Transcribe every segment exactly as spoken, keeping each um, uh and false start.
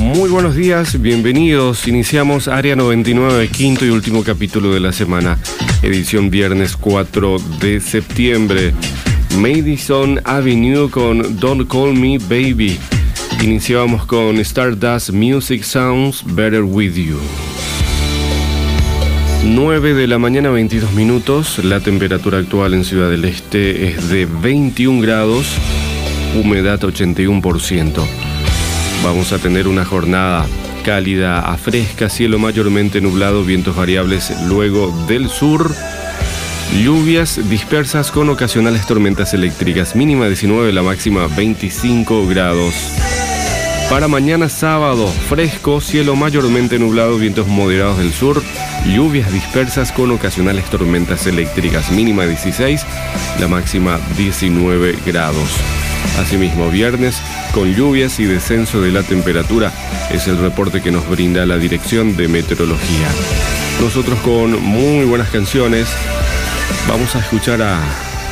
Muy buenos días, bienvenidos. Iniciamos Área noventa y nueve, quinto y último capítulo de la semana, edición viernes cuatro de septiembre. Madison Avenue con Don't Call Me Baby. Iniciamos con Stardust Music Sounds Better With You. nueve de la mañana, veintidós minutos. La temperatura actual en Ciudad del Este es de veintiún grados, humedad ochenta y uno por ciento. Vamos a tener una jornada cálida a fresca, cielo mayormente nublado, vientos variables luego del sur, lluvias dispersas con ocasionales tormentas eléctricas, mínima diecinueve, la máxima veinticinco grados. Para mañana sábado, fresco, cielo mayormente nublado, vientos moderados del sur, lluvias dispersas con ocasionales tormentas eléctricas, mínima dieciséis, la máxima diecinueve grados. Asimismo, viernes con lluvias y descenso de la temperatura es el reporte que nos brinda la Dirección de Meteorología. Nosotros con muy buenas canciones vamos a escuchar a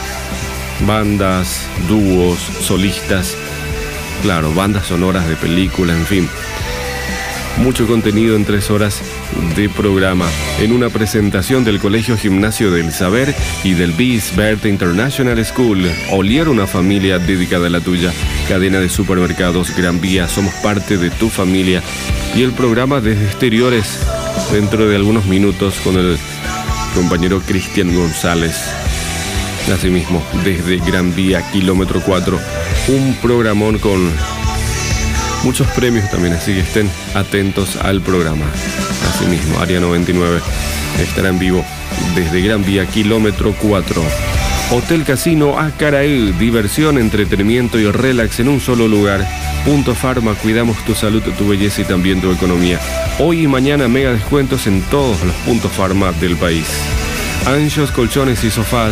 bandas, dúos, solistas, claro, bandas sonoras de película, en fin. Mucho contenido en tres horas de programa, en una presentación del Colegio Gimnasio del Saber y del Bees Bertha International School. Olier, una familia dedicada a la tuya. Cadena de supermercados Gran Vía, somos parte de tu familia. Y el programa desde exteriores, dentro de algunos minutos, con el compañero Cristian González. Asimismo, desde Gran Vía, kilómetro cuatro, un programón con muchos premios también, así que estén atentos al programa. Asimismo, Área noventa y nueve estará en vivo desde Gran Vía, kilómetro cuatro. Hotel Casino Acaraí, diversión, entretenimiento y relax en un solo lugar. Punto Pharma, cuidamos tu salud, tu belleza y también tu economía. Hoy y mañana mega descuentos en todos los puntos Pharma del país. Anchos, colchones y sofás,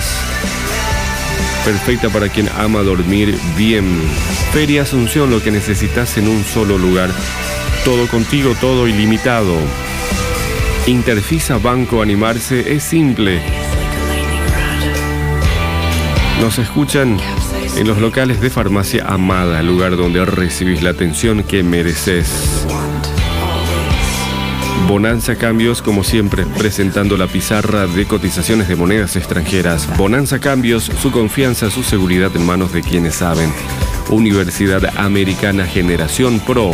perfecta para quien ama dormir bien. Feria Asunción, lo que necesitas en un solo lugar. Todo contigo, todo ilimitado. Interfisa Banco, animarse es simple. Nos escuchan en los locales de Farmacia Amada, el lugar donde recibís la atención que mereces. Bonanza Cambios, como siempre, presentando la pizarra de cotizaciones de monedas extranjeras. Bonanza Cambios, su confianza, su seguridad en manos de quienes saben. Universidad Americana Generación Pro.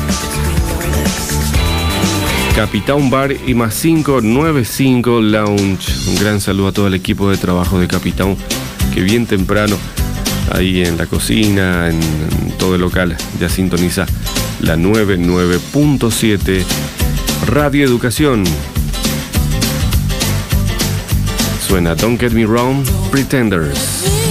Capitán Bar y más cinco nueve cinco Lounge. Un gran saludo a todo el equipo de trabajo de Capitán, que bien temprano, ahí en la cocina, en, en todo el local, ya sintoniza la noventa y nueve punto siete. Radio Educación. Suena Don't Get Me Wrong, Pretenders.